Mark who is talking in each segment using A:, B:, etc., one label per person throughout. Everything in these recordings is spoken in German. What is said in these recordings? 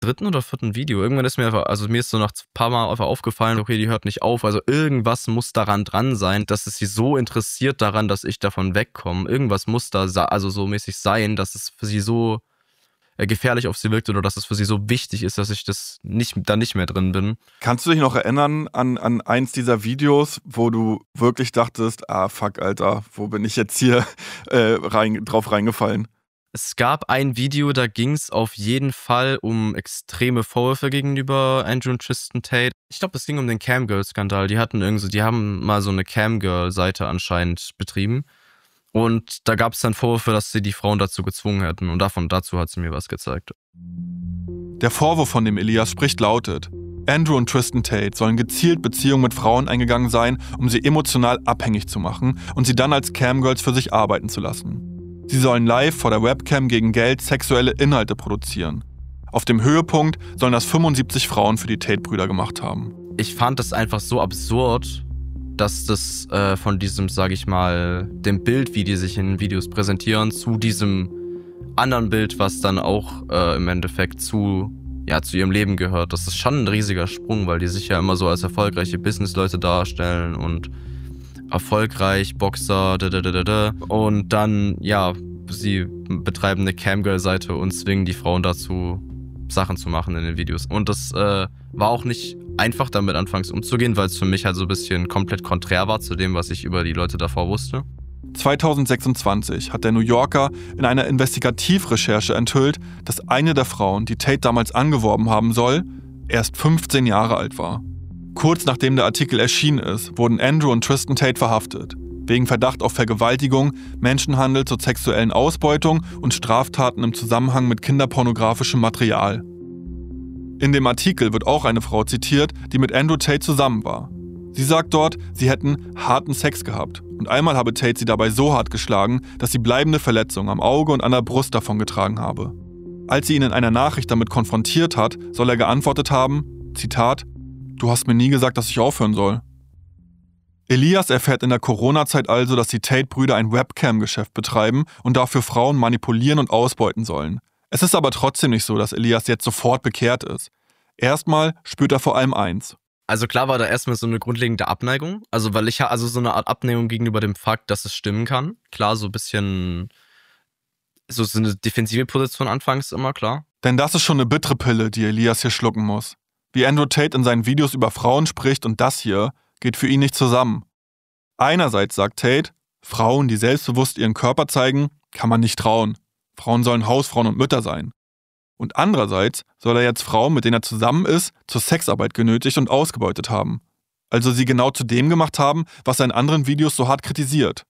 A: 3. oder 4. Video. Irgendwann ist mir einfach, also mir ist so nach ein paar Mal einfach aufgefallen, okay, die hört nicht auf. Also irgendwas muss daran dran sein, dass es sie so interessiert daran, dass ich davon wegkomme. Irgendwas muss da also so mäßig sein, dass es für sie so gefährlich auf sie wirkt oder dass es für sie so wichtig ist, dass ich da nicht mehr drin bin.
B: Kannst du dich noch erinnern an eins dieser Videos, wo du wirklich dachtest, fuck, Alter, wo bin ich jetzt hier drauf reingefallen?
A: Es gab ein Video, da ging es auf jeden Fall um extreme Vorwürfe gegenüber Andrew und Tristan Tate. Ich glaube, es ging um den Camgirl-Skandal. Die haben mal so eine Camgirl-Seite anscheinend betrieben. Und da gab es dann Vorwürfe, dass sie die Frauen dazu gezwungen hätten. Und dazu hat sie mir was gezeigt.
B: Der Vorwurf, von dem Elias spricht, lautet: Andrew und Tristan Tate sollen gezielt Beziehungen mit Frauen eingegangen sein, um sie emotional abhängig zu machen und sie dann als Camgirls für sich arbeiten zu lassen. Sie sollen live vor der Webcam gegen Geld sexuelle Inhalte produzieren. Auf dem Höhepunkt sollen das 75 Frauen für die Tate-Brüder gemacht haben.
A: Ich fand das einfach so absurd, dass das von diesem, sage ich mal, dem Bild, wie die sich in Videos präsentieren, zu diesem anderen Bild, was dann auch im Endeffekt zu ihrem Leben gehört. Das ist schon ein riesiger Sprung, weil die sich ja immer so als erfolgreiche Businessleute darstellen und erfolgreich, Boxer, und dann, sie betreiben eine Camgirl-Seite und zwingen die Frauen dazu, Sachen zu machen in den Videos. Und das war auch nicht einfach, damit anfangs umzugehen, weil es für mich halt so ein bisschen komplett konträr war zu dem, was ich über die Leute davor wusste.
B: 2026 hat der New Yorker in einer Investigativrecherche enthüllt, dass eine der Frauen, die Tate damals angeworben haben soll, erst 15 Jahre alt war. Kurz nachdem der Artikel erschienen ist, wurden Andrew und Tristan Tate verhaftet. Wegen Verdacht auf Vergewaltigung, Menschenhandel zur sexuellen Ausbeutung und Straftaten im Zusammenhang mit kinderpornografischem Material. In dem Artikel wird auch eine Frau zitiert, die mit Andrew Tate zusammen war. Sie sagt dort, sie hätten harten Sex gehabt und einmal habe Tate sie dabei so hart geschlagen, dass sie bleibende Verletzungen am Auge und an der Brust davongetragen habe. Als sie ihn in einer Nachricht damit konfrontiert hat, soll er geantwortet haben, Zitat: „Du hast mir nie gesagt, dass ich aufhören soll." Elias erfährt in der Corona-Zeit also, dass die Tate-Brüder ein Webcam-Geschäft betreiben und dafür Frauen manipulieren und ausbeuten sollen. Es ist aber trotzdem nicht so, dass Elias jetzt sofort bekehrt ist. Erstmal spürt er vor allem eins.
A: Also klar war da erstmal so eine grundlegende Abneigung. Also weil ich so eine Art Abneigung gegenüber dem Fakt, dass es stimmen kann. Klar, so ein bisschen so eine defensive Position anfangs immer, klar.
B: Denn das ist schon eine bittere Pille, die Elias hier schlucken muss. Wie Andrew Tate in seinen Videos über Frauen spricht und das hier, geht für ihn nicht zusammen. Einerseits sagt Tate, Frauen, die selbstbewusst ihren Körper zeigen, kann man nicht trauen. Frauen sollen Hausfrauen und Mütter sein. Und andererseits soll er jetzt Frauen, mit denen er zusammen ist, zur Sexarbeit genötigt und ausgebeutet haben. Also sie genau zu dem gemacht haben, was er in anderen Videos so hart kritisiert.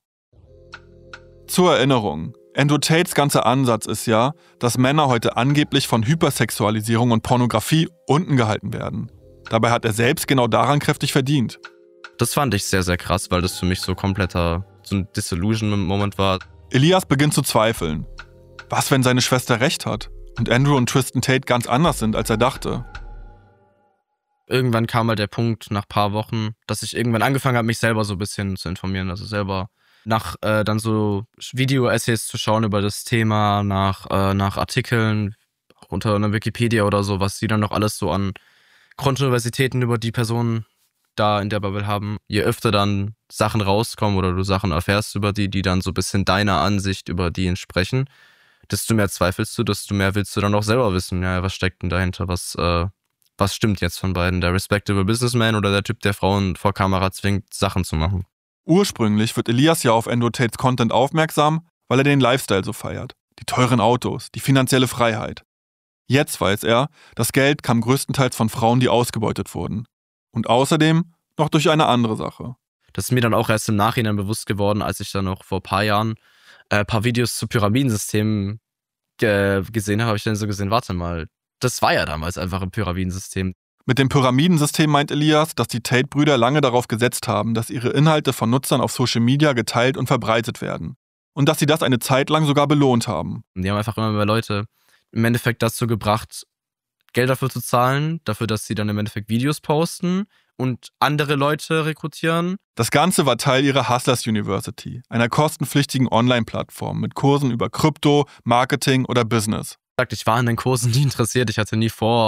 B: Zur Erinnerung, Andrew Tates ganzer Ansatz ist ja, dass Männer heute angeblich von Hypersexualisierung und Pornografie unten gehalten werden. Dabei hat er selbst genau daran kräftig verdient.
A: Das fand ich sehr, sehr krass, weil das für mich so ein Disillusion-Moment war.
B: Elias beginnt zu zweifeln. Was, wenn seine Schwester recht hat und Andrew und Tristan Tate ganz anders sind, als er dachte?
A: Irgendwann kam halt der Punkt, nach ein paar Wochen, dass ich irgendwann angefangen habe, mich selber so ein bisschen zu informieren. Also selber nach dann so Video-Essays zu schauen über das Thema, nach Artikeln unter einer Wikipedia oder so, was sie dann noch alles so an Kontroversitäten über die Personen da in der Bubble haben. Je öfter dann Sachen rauskommen oder du Sachen erfährst über die dann so ein bisschen deiner Ansicht über die entsprechen, desto mehr zweifelst du, desto mehr willst du dann auch selber wissen, ja, was steckt denn dahinter, was stimmt jetzt von beiden, der respectable Businessman oder der Typ, der Frauen vor Kamera zwingt, Sachen zu machen.
B: Ursprünglich wird Elias ja auf Andrew Tates Content aufmerksam, weil er den Lifestyle so feiert. Die teuren Autos, die finanzielle Freiheit. Jetzt weiß er, das Geld kam größtenteils von Frauen, die ausgebeutet wurden. Und außerdem noch durch eine andere Sache.
A: Das ist mir dann auch erst im Nachhinein bewusst geworden, als ich dann noch vor ein paar Jahren ein paar Videos zu Pyramidensystemen gesehen habe, habe ich dann so gesehen, warte mal, das war ja damals einfach ein Pyramidensystem.
B: Mit dem Pyramidensystem meint Elias, dass die Tate-Brüder lange darauf gesetzt haben, dass ihre Inhalte von Nutzern auf Social Media geteilt und verbreitet werden. Und dass sie das eine Zeit lang sogar belohnt haben.
A: Die haben einfach immer mehr Leute im Endeffekt dazu gebracht, Geld dafür zu zahlen, dafür, dass sie dann im Endeffekt Videos posten und andere Leute rekrutieren.
B: Das Ganze war Teil ihrer Hustlers University, einer kostenpflichtigen Online-Plattform mit Kursen über Krypto, Marketing oder Business.
A: Ich war in den Kursen nie interessiert, ich hatte nie vor,